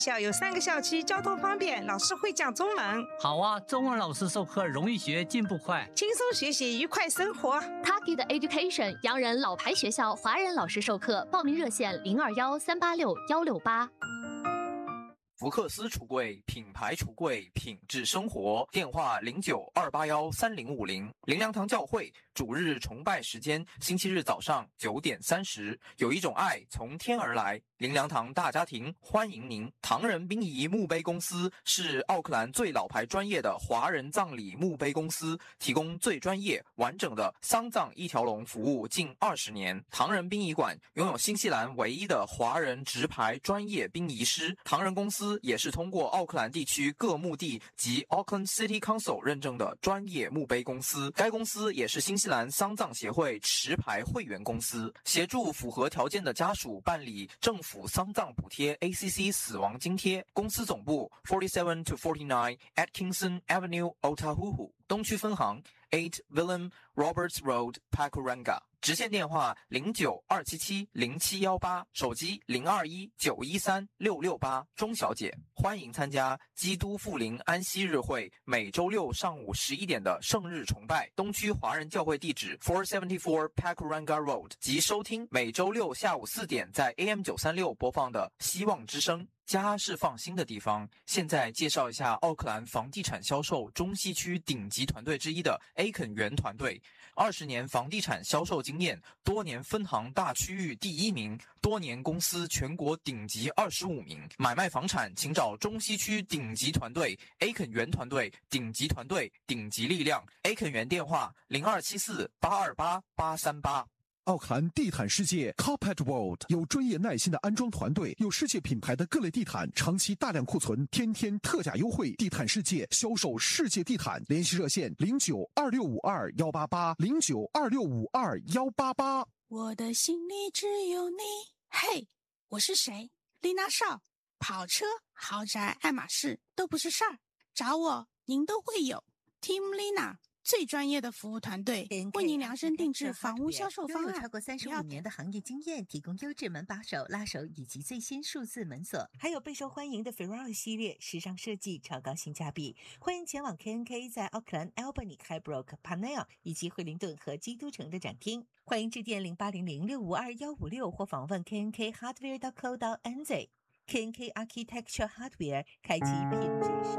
校有3个校区，交通方便，老师会讲中文。 好啊，中文老师授课容易学，进步快， 轻松学习，愉快生活。 Target Education 洋人老牌学校，华人老师授课，报名热线0213861668。 福克斯橱柜，品牌橱柜，品质生活。电话0928130550。灵粮堂教会主日崇拜时间：星期日早上9点30。有一种爱从天而来。灵粮堂大家庭欢迎您。唐人殡仪墓碑公司是奥克兰最老牌专业的华人葬礼墓碑公司，提供最专业完整的丧葬一条龙服务近20年。唐人殡仪馆拥有新西兰唯一的华人直牌专业殡仪师。唐人公司也是通过奥克兰地区各墓地及 Auckland City Council 认证的专业墓碑公司。该公司也是新西兰丧葬协会持牌会员公司，协助符合条件的家属办理政府丧葬补贴 ACC 死亡津贴。公司总部47 to 49 Atkinson Avenue, Otahuhu。东区分行8 Willem Roberts Road, Pakuranga。直线电话0927707718，手机0219136668。钟小姐，欢迎参加基督复临安息日会每周六上午11点的圣日崇拜。东区华人教会地址474 Pakuranga Road， 及收听每周六下午4点在 AM936 播放的希望之声。家是放心的地方。现在介绍一下奥克兰房地产销售中西区顶级团队之一的 A 肯园团队，20年房地产销售经验，多年分行大区域第1名，多年公司全国顶级25名。买卖房产请找中西区顶级团队 A 肯园团队，顶级团队，顶级力量。A 肯园电话0274828838。 奥克兰地毯世界 Carpet World 有专业耐心的安装团队，有世界品牌的各类地毯，长期大量库存，天天特价优惠。地毯世界销售世界地毯，联系热线092652188，092652188。 我的心里只有你。嘿，我是谁？丽娜少。跑车、豪宅、爱马仕都不是事儿，找我您都会有。Team Lina。最专业的服务团队，为您量身定制房屋销售方案。 拥有超过35年的行业经验，提供优质门把手、拉手以及最新数字门锁，还有备受欢迎的 Ferrari 系列，时尚设计，超高性价比。欢迎前往 KNK 在奥克兰、Albany、Highbrook、Parnell 以及惠灵顿和基督城的展厅。欢迎致电0800652156或访问 KNK Hardware.co.nz。KNK Architecture Hardware 开启品质。